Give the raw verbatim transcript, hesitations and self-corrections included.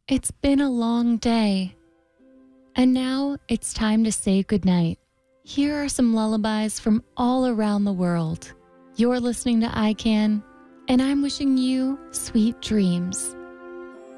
It's been a long day. And now it's time to say goodnight. Here are some lullabies from all around the world. You're listening to I Can, and I'm wishing you sweet dreams.